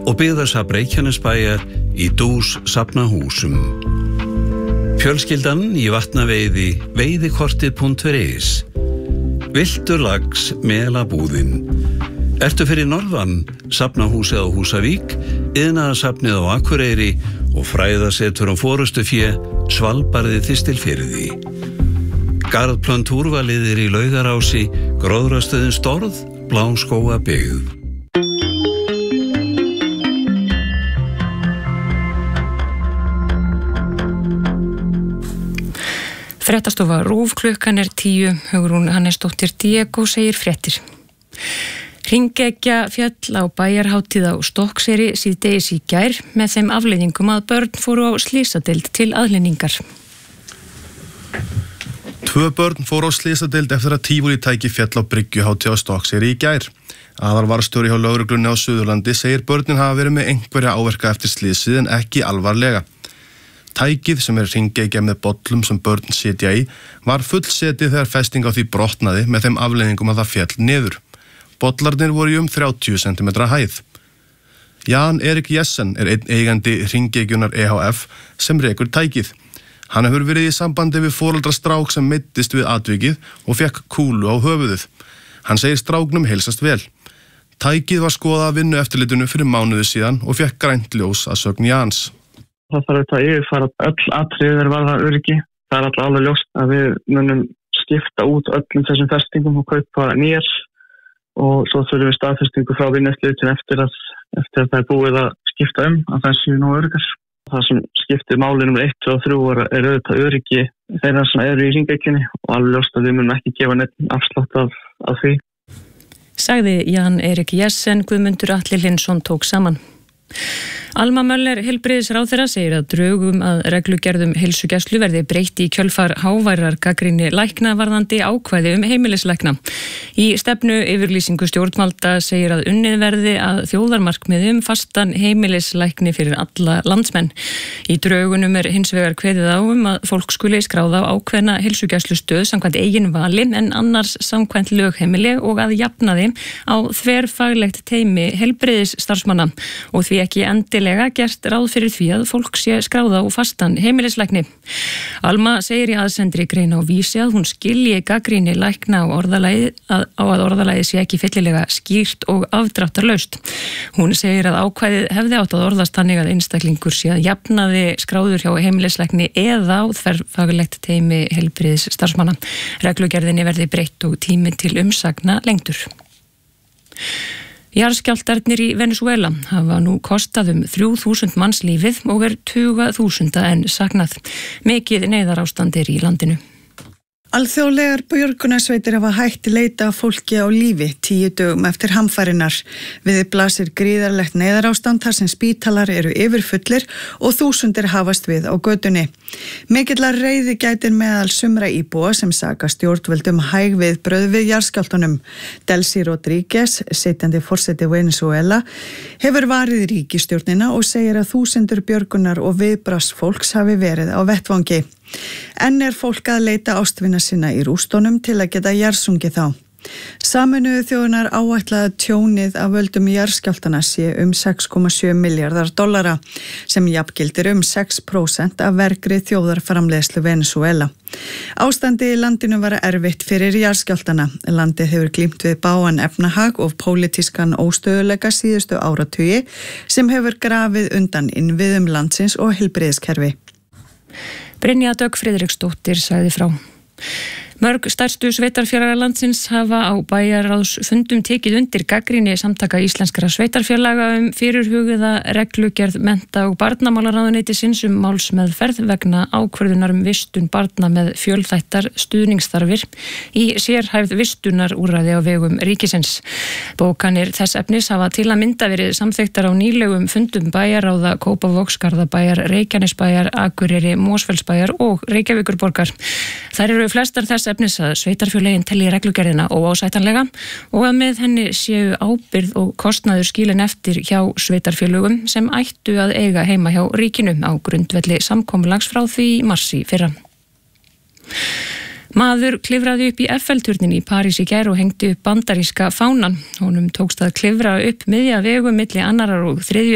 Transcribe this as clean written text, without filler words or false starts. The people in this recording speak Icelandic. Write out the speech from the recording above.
og byggðarsafn Reykjanesbæjar í Dús safnahúsum. Fjölskyldan í Vatnaveiði veiðikortið.is. Villtur lax melabúðin. Ertu fyrir norðan, safnahúsið á Húsavík, iðnaðarsafnið á Akureyri og fræðasetur á Forustufé, Svalbarði Þistilfirði. Garðplönt úrvaliðir í Laugarási, Gróðrastöðin Storð, Bláskóga byggð. Fréttastofa RÚV, klukkan 10, Hugrún Hannesdóttir Diego segir fréttir. Hringekja féll á bæjarhátíð á Stokkseyri síðdegis í gær með þeim afleiðingum að börn fóru á slysadeild til aðhlynningar. 2 börn fóru á slysadeild eftir að tívolítæki féll á bryggjuhátíð á Stokkseyri í gær. Aðalvarðstjóri hjá lögreglunni á Suðurlandi segir börnin hafa verið með einhverja áverka eftir slysið en ekki alvarlega. Tækið sem hringekja með bollum sem börn sitja í var fullsetið þegar festing á því brotnaði með þeim afleiðingum að það féll niður. Bollarnir voru í 30 cm hæð. Jan Erik Jessen einn eigandi hringekjunar EHF sem rekur tækið. Hann hefur verið í sambandi við foreldra strák sem meiddist við atvikið og fekk kúlu á höfuðið. Hann segir stráknum heilsast vel. Tækið var skoðað af vinnueftirlitinu fyrir mánuði síðan og fekk grænt ljós að sögn Jans. Það þarf auðvitað að yfirfara öll atriði þegar varða öryggi. Það er alveg ljóst að við munum skipta út öllum þessum festingum og kaupa nýjar. Og svo þurfum við staðfestingu frá vinnueftirlitinu eftir að það er búið að skipta að það séu nú öryggar. Það sem skiptir máli númer 1, 2 og 3 er auðvitað öryggi þeirra sem eru í hringekjunni og alveg ljóst að við munum ekki gefa neitt afslátt af því. Sagði Jan Erik Jessen, Guðmundur Atli Hlynsson tók saman. Alma Möller heilbrigðisráðherra segir að drögum að reglugerðum heilsugæslu verði breytt í kjölfar háværar gagnrýni lækna varðandi ákvæði heimilislækna. Í stefnu yfirlýsingu stjórnvalda segir að unnið verði að þjóðarmarkmiði fastan heimilislækni fyrir alla landsmenn. Í drögunum hins vegar kveðið á að fólk skuli skráða á ákveðna heilsugæslustöð samkvæmt eigin vali en annars samkvæmt lögheimili og að jafnaði á þverfaglegt teymi heilbrigðisstarfsmanna og því ekki endilega gert ráð fyrir því að fólk sé skráða á fastan heimilislækni. Alma segir í aðsendri grein á Vísi að hún skilji gagnrýni lækna á að orðalagið sé ekki fyllilega skýrt og afdráttarlaust. Hún segir að ákvæðið hefði átt að orðast þannig að einstaklingur sé að jafnaði skráður hjá heimilislækni eða á þverfaglegt teymi heilbrigðisstarfsmanna. Reglugerðinni verði breytt og tími til umsagna lengdur. Jarðskjálftarnir í Venesúela hafa nú kostað 3000 manns lífið og tuga þúsunda enn saknað. Mikið neyðarástand í landinu. Alþjóðlegar björgunarsveitir hafa hætt leita að fólki á lífi 10 dögum eftir hamfarinnar. Við blasir gríðarlegt neyðarástand þar sem spítalar eru yfirfullir og þúsundir hafast við á götunni. Mikillar reiði gætir meðal sumra íbúa sem saka stjórnvöldum hæg viðbrögð við jarðskjálftunum. Delcy Rodríguez, sitjandi forseti Venezuela, hefur varið ríkisstjórnina og segir að þúsundur björgunar og viðbragðsfólks hafi verið á vettvangi. Enn fólk að leita ástvina sinna í rústunum til að geta jarðsungið þá. Sameinuðu þjóðirnar áætla að tjónið af völdum jarðskjálftana sé 6,7 miljardar dollara sem jafngildir 6% af vergri þjóðarframleiðslu Venezuela. Ástandi í landinu var erfitt fyrir jarðskjálftana. Landið hefur glímt við bágan efnahag og pólitískan óstöðuleika síðustu áratugi sem hefur grafið undan innviðum landsins og heilbrigðiskerfi. Brynja Dögg Friðriksdóttir sagði frá. Mörg stærstu sveitarfélaga landsins hafa á bæjarráðsfundum tekið undir gagnrýni samtaka íslenskra sveitarfélaga fyrirhuguða reglugerð mennta- og barnamálaráðuneytisins málsmeðferð vegna ákvörðunar vistun barna með fjölþættar stuðningsþarfir í sérhæfð vistunarúrræði á vegum ríkisins. Bókanir þess efnis hafa til að mynda verið samþykktar á nýlegum fundum bæjarráða Kópavogs, Garðabæjar, Reykjanesbæjar, Akureyri, Mosfellsbæjar og Reykjavíkurborgar. Þær eru flestar þess efnis að sveitarfélögin telji reglugerðina óásætanlega og að með henni séu ábyrgð og kostnaður skilin eftir hjá sveitarfélögum sem ættu að eiga heima hjá ríkinu á grundvelli samkomulags frá því í mars í fyrra. Maður klifraði upp í Eiffel-turnin í París í gær og hengdi upp bandaríska fánan. Honum tókst að klifra upp miðja vegu milli annarar og þriðju